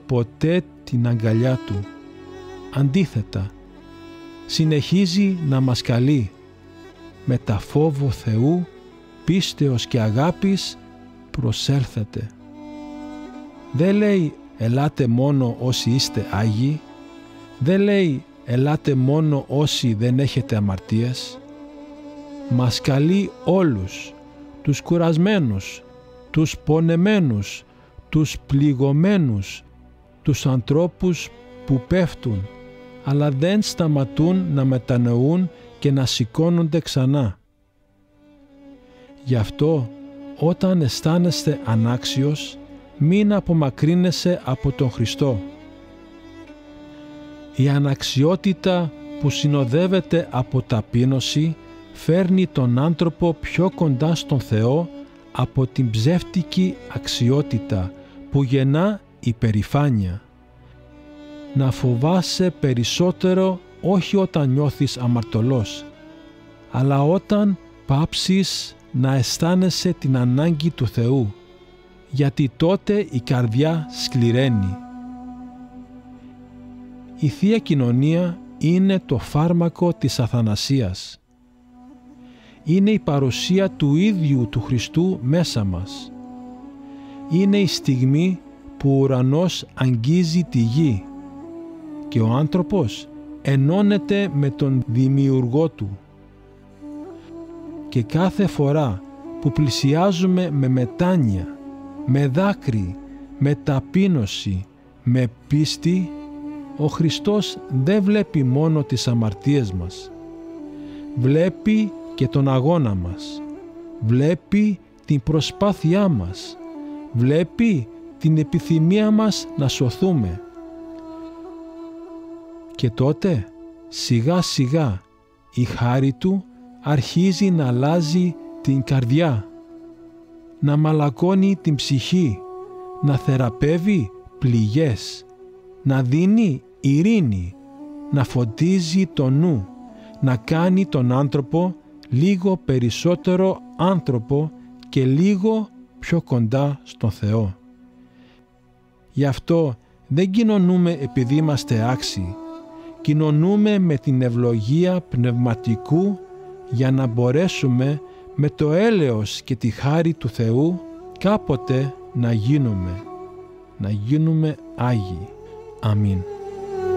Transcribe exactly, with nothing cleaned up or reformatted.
ποτέ την αγκαλιά Του. Αντίθετα, συνεχίζει να μας καλεί με τα φόβο Θεού, πίστεως και αγάπης προσέλθετε. Δεν λέει ελάτε μόνο όσοι είστε Άγιοι, δεν λέει ελάτε μόνο όσοι δεν έχετε αμαρτίες. Μας καλεί όλους, τους κουρασμένους, τους πονεμένους, τους πληγωμένους, τους ανθρώπους που πέφτουν, αλλά δεν σταματούν να μετανοούν και να σηκώνονται ξανά. Γι' αυτό, όταν αισθάνεστε ανάξιος, μην απομακρύνεσαι από τον Χριστό. Η αναξιότητα που συνοδεύεται από ταπείνωση φέρνει τον άνθρωπο πιο κοντά στον Θεό από την ψεύτικη αξιότητα που γεννά υπερηφάνεια. Να φοβάσαι περισσότερο όχι όταν νιώθεις αμαρτωλός, αλλά όταν πάψεις να αισθάνεσαι την ανάγκη του Θεού, γιατί τότε η καρδιά σκληραίνει. Η Θεία Κοινωνία είναι το φάρμακο της αθανασίας. Είναι η παρουσία του ίδιου του Χριστού μέσα μας. Είναι η στιγμή που ο ουρανός αγγίζει τη γη και ο άνθρωπος ενώνεται με τον Δημιουργό του. Και κάθε φορά που πλησιάζουμε με μετάνοια, με δάκρυ, με ταπείνωση, με πίστη, ο Χριστός δεν βλέπει μόνο τις αμαρτίες μας. Βλέπει και τον αγώνα μας. Βλέπει την προσπάθειά μας. Βλέπει την επιθυμία μας να σωθούμε. Και τότε, σιγά σιγά, η χάρη Του αρχίζει να αλλάζει την καρδιά, να μαλακώνει την ψυχή, να θεραπεύει πληγές, να δίνει ειρήνη, να φωτίζει το νου, να κάνει τον άνθρωπο λίγο περισσότερο άνθρωπο και λίγο πιο κοντά στον Θεό. Γι' αυτό δεν κοινωνούμε επειδή είμαστε άξιοι, κοινωνούμε με την ευλογία πνευματικού για να μπορέσουμε με το έλεος και τη χάρη του Θεού κάποτε να γίνουμε, να γίνουμε Άγιοι. Αμήν.